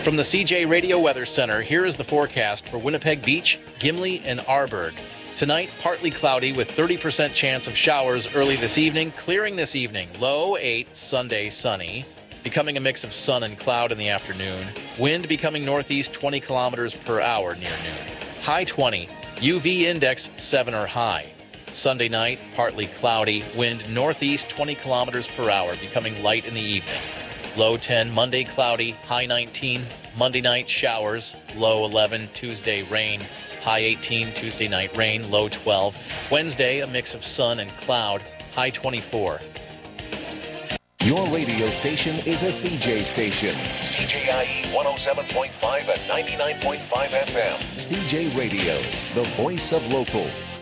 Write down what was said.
From the CJ Radio Weather Center, here is the forecast for Winnipeg Beach, Gimli, and Arborg. Tonight, partly cloudy with 30% chance of showers early this evening, clearing this evening. Low 8, Sunday sunny, becoming a mix of sun and cloud in the afternoon. Wind becoming northeast 20 kilometers per hour near noon. High 20, UV index 7 or high. Sunday night, partly cloudy, wind northeast 20 kilometers per hour, becoming light in the evening. Low 10, Monday cloudy, high 19. Monday night showers, low 11. Tuesday rain, high 18. Tuesday night rain, low 12. Wednesday, a mix of sun and cloud, high 24. Your radio station is a CJ station. CJIE 107.5 and 99.5 FM. CJ Radio, the voice of local.